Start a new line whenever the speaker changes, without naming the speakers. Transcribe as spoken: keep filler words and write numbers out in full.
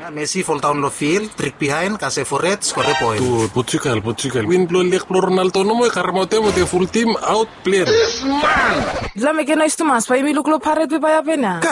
Messi fall down the field, trick behind, case forret, score point.
Tu Portugal, Portugal. Win blow leg pro Ronaldo no mo karmote mo te full team out player.
Dla me que no estumas pa imi lucru pare pe baya pena.